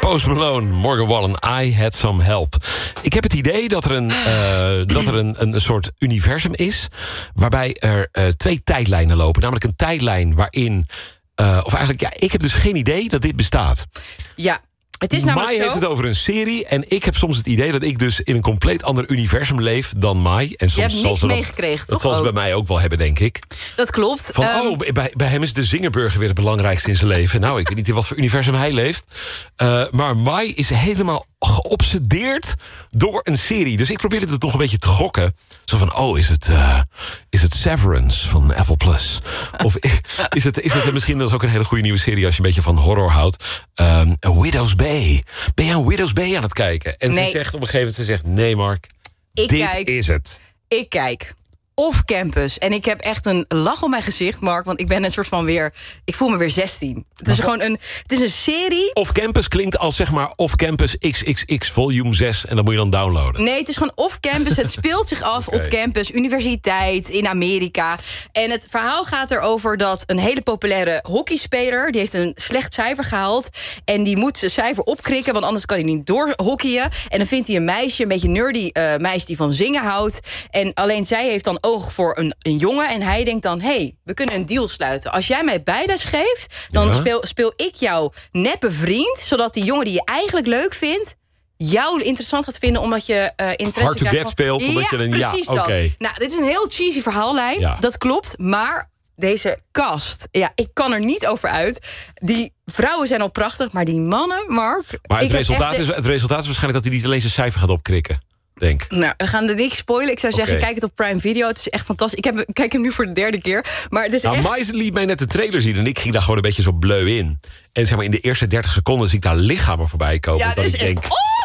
Post Malone, Morgan Wallen, I Had Some Help. Ik heb het idee dat er een soort universum is... waarbij er 2 tijdlijnen lopen. Namelijk een tijdlijn waarin... ik heb dus geen idee dat dit bestaat. Ja. Het is namelijk Mai heeft het over een serie... en ik heb soms het idee dat ik dus in een compleet ander universum leef dan Mai. En soms je hebt niks meegekregen, toch? Dat zal ze bij mij ook wel hebben, denk ik. Dat klopt. Bij hem is de zingerburger weer het belangrijkste in zijn leven. Nou, ik weet niet in wat voor universum hij leeft. Maar Mai is helemaal geobsedeerd door een serie. Dus ik probeerde het toch een beetje te gokken. Zo van, is het Severance van Apple Plus? Of is het misschien, dat is ook een hele goede nieuwe serie... als je een beetje van horror houdt. Widow's Bay. Ben je aan Widow's Bay aan het kijken? En nee. Ze zegt op een gegeven moment, nee Mark, dit is het. Ik kijk Off Campus. En ik heb echt een lach op mijn gezicht, Mark. Want ik ben een soort van ik voel me weer 16. Het is gewoon het is een serie. Off Campus klinkt als zeg maar Off Campus XXX volume 6. En dat moet je dan downloaden. Nee, het is gewoon Off Campus. Het speelt zich af op campus, universiteit in Amerika. En het verhaal gaat erover dat een hele populaire hockeyspeler... die heeft een slecht cijfer gehaald. En die moet zijn cijfer opkrikken, want anders kan hij niet doorhockeyen. En dan vindt hij een meisje, een beetje nerdy meisje... die van zingen houdt. En alleen zij heeft dan oog voor een jongen. En hij denkt dan, we kunnen een deal sluiten. Als jij mij bijles geeft, dan speel ik jouw neppe vriend... zodat die jongen die je eigenlijk leuk vindt... jou interessant gaat vinden, omdat je interesse Hard to get speelt. Omdat je dan, precies dat. Nou, dit is een heel cheesy verhaallijn. Ja. Dat klopt, maar deze cast... ik kan er niet over uit. Die vrouwen zijn al prachtig, maar die mannen, Mark... Maar het resultaat is waarschijnlijk dat hij niet alleen zijn cijfer gaat opkrikken. Denk. Nou, we gaan er niks spoilen. Ik zou zeggen, kijk het op Prime Video. Het is echt fantastisch. Ik kijk hem nu voor de 3e keer. Maar het is echt... Mai liet mij net de trailer zien en ik ging daar gewoon een beetje zo bleu in. En zeg maar in de eerste 30 seconden zie ik daar lichamen voorbij komen. Ja, dat is ik denk...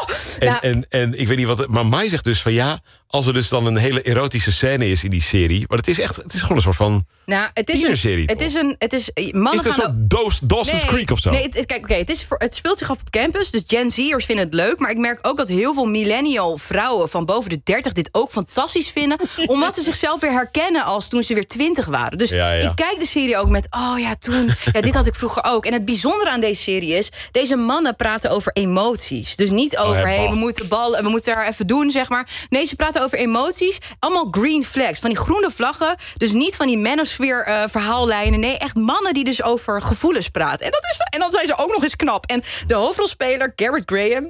En ik weet niet wat... Maar Mai zegt dus van als er dus dan een hele erotische scène is in die serie... maar het is gewoon een soort van... Nou, het is tienerserie. Het is mannen is het een soort Dawson's Creek of zo? Nee, het speelt zich af op campus. Dus Gen Z'ers vinden het leuk. Maar ik merk ook dat heel veel millennial vrouwen van boven de 30 dit ook fantastisch vinden. Omdat ze zichzelf weer herkennen als toen ze weer 20 waren. Dus ik kijk de serie ook met, dit had ik vroeger ook. En het bijzondere aan deze serie is, deze mannen praten over emoties. Dus niet over, we moeten haar even doen, zeg maar. Nee, ze praten over emoties. Allemaal green flags, van die groene vlaggen. Dus niet van die manosphere verhaallijnen. Nee, echt mannen die dus over gevoelens praten. En dan zijn ze ook nog eens knap. En de hoofdrolspeler, Garrett Graham...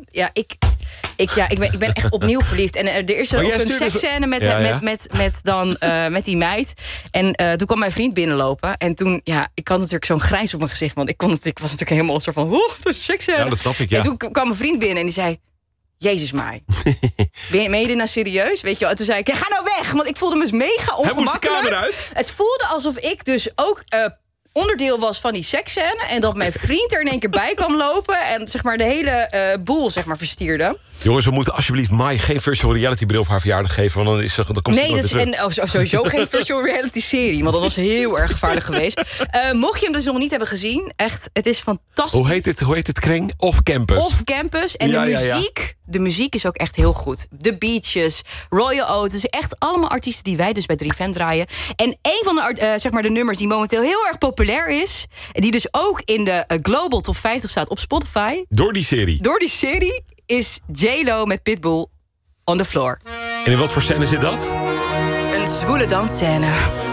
Ik ben echt opnieuw verliefd. En er is ook een seksscène met die meid. En toen kwam mijn vriend binnenlopen. En toen, ik had natuurlijk zo'n grijns op mijn gezicht. Want ik was natuurlijk helemaal zo van... dat is seksscène. Ja, dat snap ik, ja. En toen kwam mijn vriend binnen en die zei... Jezus, Mai. Ben je dit nou serieus? Weet je wel? En toen zei ik, ga nou weg. Want ik voelde me mega ongemakkelijk. Hij moest de kamer uit. Het voelde alsof ik dus ook... onderdeel was van die seksscène... en dat mijn vriend er in één keer bij kwam lopen... en zeg maar de hele boel zeg maar verstierde. Jongens, we moeten alsjeblieft Mai geen virtual reality bril op haar verjaardag geven... want dan komt nee, dat is sowieso geen virtual reality serie... want dat was heel erg gevaarlijk geweest. Mocht je hem dus nog niet hebben gezien... echt, het is fantastisch. Hoe heet het kring? Off Campus. Off Campus. En de muziek is ook echt heel goed. The Beaches, Royal Oat. Dus echt allemaal artiesten die wij dus bij 3FM draaien. En een van de nummers die momenteel heel erg populair is... en die dus ook in de Global Top 50 staat op Spotify... Door die serie is J-Lo met Pitbull On The Floor. En in wat voor scène zit dat? Een zwoele dansscène.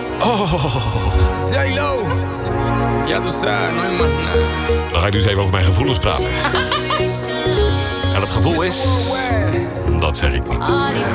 J-Lo. Ja, tu sabes, no hay más nada. Dan ga ik dus even over mijn gevoelens praten. En dat gevoel is... Dat zeg ik niet.